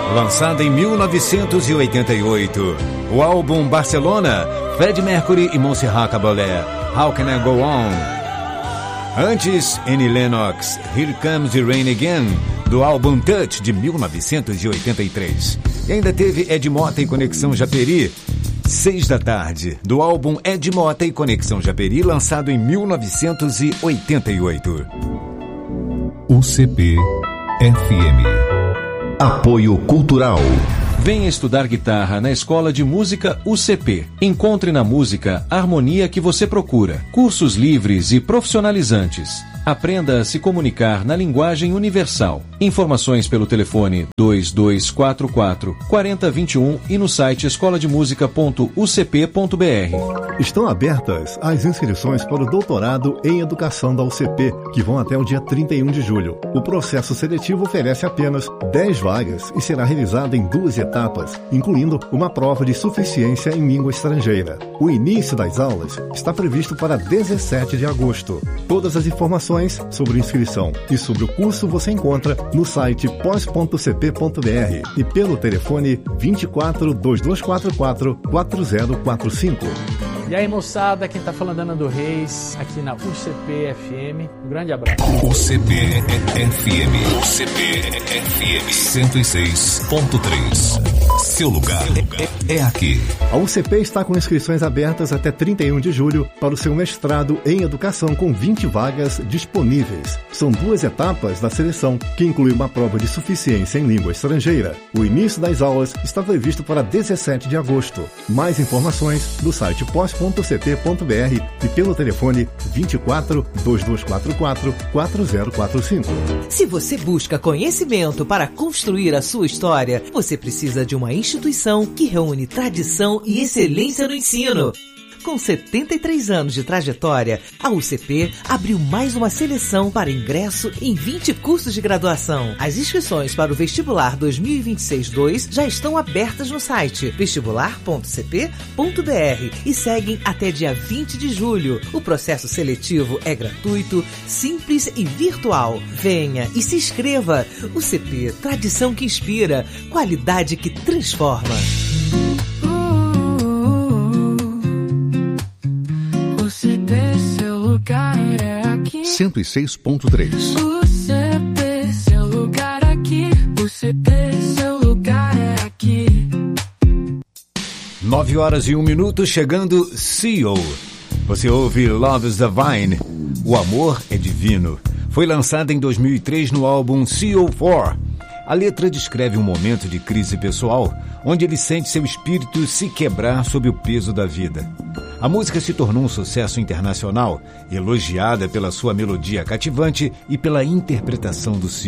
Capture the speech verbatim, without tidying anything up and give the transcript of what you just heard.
lançada em mil novecentos e oitenta e oito. O álbum Barcelona, Freddie Mercury e Montserrat Caballé, How Can I Go On? Antes, Annie Lennox, Here Comes the Rain Again, do álbum Touch, de mil novecentos e oitenta e três. E ainda teve Ed Mota e Conexão Japeri, Seis da Tarde, do álbum Ed Mota e Conexão Japeri, lançado em mil novecentos e oitenta e oito. U C P F M. Apoio Cultural. Venha estudar guitarra na Escola de Música U C P. Encontre na música a harmonia que você procura. Cursos livres e profissionalizantes. Aprenda a se comunicar na linguagem universal. Informações pelo telefone dois dois quatro quatro, quatro zero dois um e no site escola de música ponto u c p ponto b r. Estão abertas as inscrições para o doutorado em educação da U C P, que vão até o dia trinta e um de julho. O processo seletivo oferece apenas dez vagas e será realizado em duas etapas, incluindo uma prova de suficiência em língua estrangeira. O início das aulas está previsto para dezessete de agosto. Todas as informações sobre inscrição e sobre o curso você encontra no site pós ponto u c p ponto b r e pelo telefone vinte e quatro, dois dois quatro quatro, quatro zero quatro cinco. E aí, moçada, quem tá falando é Nando Reis, aqui na U C P F M. Um grande abraço. U C P F M. U C P F M cento e seis ponto três. Seu lugar é, é aqui. A U C P está com inscrições abertas até trinta e um de julho para o seu mestrado em educação, com vinte vagas disponíveis. São duas etapas da seleção, que inclui uma prova de suficiência em língua estrangeira. O início das aulas está previsto para dezessete de agosto. Mais informações no site pós ponto u c p ponto b r e pelo telefone vinte e quatro, dois dois quatro quatro, quatro zero quatro cinco. Se você busca conhecimento para construir a sua história, você precisa de uma instituição que reúne tradição e excelência no ensino. Com setenta e três anos de trajetória, a U C P abriu mais uma seleção para ingresso em vinte cursos de graduação. As inscrições para o Vestibular dois mil e vinte e seis dois já estão abertas no site vestibular ponto c p ponto b r e seguem até dia vinte de julho. O processo seletivo é gratuito, simples e virtual. Venha e se inscreva. U C P, tradição que inspira, qualidade que transforma. cento e seis ponto três. U C P, seu lugar aqui. U C P, seu lugar é aqui. Nove horas e um minuto, chegando C E O. Você ouve Love is Divine, O Amor é Divino. Foi lançada em dois mil e três no álbum C E O quatro. A letra descreve um momento de crise pessoal, onde ele sente seu espírito se quebrar sob o peso da vida. A música se tornou um sucesso internacional, elogiada pela sua melodia cativante e pela interpretação do C